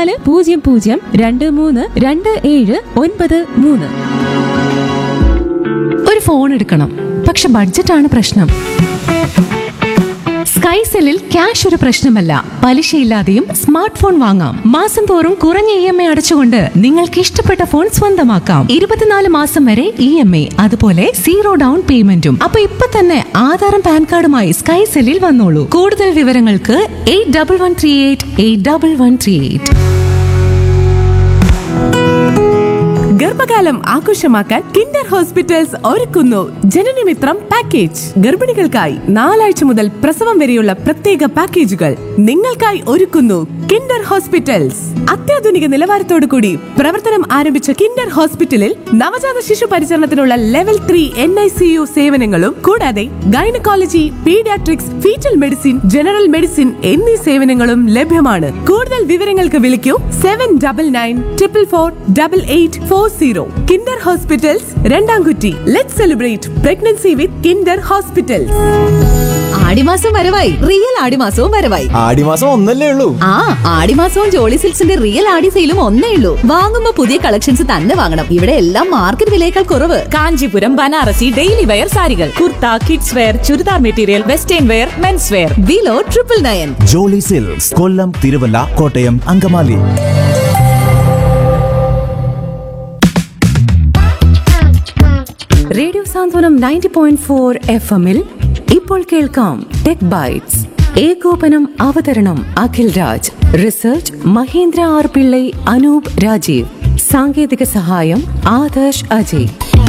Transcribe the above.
9400232793. ഒരു ഫോൺ എടുക്കണം, പക്ഷെ ബഡ്ജറ്റാണ് പ്രശ്നം. സ്കൈസെല്ലിൽ ക്യാഷ് ഒരു പ്രശ്നമല്ല. പലിശയില്ലാതെയും സ്മാർട്ട് ഫോൺ വാങ്ങാം. മാസം തോറും കുറഞ്ഞ EMI അടച്ചുകൊണ്ട് നിങ്ങൾക്ക് ഇഷ്ടപ്പെട്ട ഫോൺ സ്വന്തമാക്കാം. 24 മാസം വരെ EMI, അതുപോലെ 0 ഡൗൺ പേയ്മെന്റും. അപ്പൊ ഇപ്പൊ തന്നെ ആധാറും പാൻ കാർഡുമായി സ്കൈസെല്ലിൽ വന്നോളൂ. കൂടുതൽ വിവരങ്ങൾക്ക് 8138 ഗർഭകാലം ആഘോഷമാക്കാൻ കിൻഡർ ഹോസ്പിറ്റൽസ് ഒരുക്കുന്നു ജനനമിത്രം പാക്കേജ്. ഗർഭിണികൾക്കായി 4 ആഴ്ച മുതൽ പ്രസവം വരെയുള്ള പ്രത്യേക പാക്കേജുകൾ നിങ്ങൾക്കായി ഒരുക്കുന്നു കിൻഡർ ഹോസ്പിറ്റൽസ്. അത്യാധുനിക നിലവാരത്തോടു കൂടി പ്രവർത്തനം ആരംഭിച്ച കിൻഡർ ഹോസ്പിറ്റലിൽ നവജാത ശിശു പരിചരണത്തിനുള്ള ലെവൽ 3 NICU സേവനങ്ങളും കൂടാതെ gynaecology, paediatrics, fetal medicine, general medicine എന്നീ സേവനങ്ങളും ലഭ്യമാണ്. കൂടുതൽ വിവരങ്ങൾക്ക് വിളിക്കൂ 7944448840. Kinder hospitals, രണ്ടാംകുറ്റി. Let's celebrate pregnancy with Kinder hospitals. ആടിമാസം വരവായി, റിയൽ ആടിമാസവും വരവായി. ആടിമാസം ഒന്നല്ലേ ഉള്ളൂ. ആ, ആടിമാസവും ജോളി സിൽക്സിന്റെ റിയൽ ആടി സെയിലും ഒന്നേ ഉള്ളൂ. വാങ്ങുമ്പോ പുതിയ കളക്ഷൻസ് തന്നെ വാങ്ങണം. ഇവിടെ എല്ലാം മാർക്കറ്റ് വിലയേക്കാൾ കുറവ്. കാഞ്ചീപുരം, ബനാറസി, ഡെയിലി വെയർ സാരികൾ, kurta, kids wear, churidar material, western wear, men's wear. Below 999. Jolly silks, കൊല്ലം, തിരുവല്ല, കോട്ടയം, അങ്കമാലി. റേഡിയോ സാന്ത്വനം 90.4 FM-ൽ ഇപ്പോൾ കേൾക്കാം ടെക് ബൈറ്റ്സ്. ഏകോപനം അവതരണം അഖിൽ രാജ്. Research Mahendra R Pillai, Anoop Rajeev. സാങ്കേതിക സഹായം ആദർശ് അജയ്.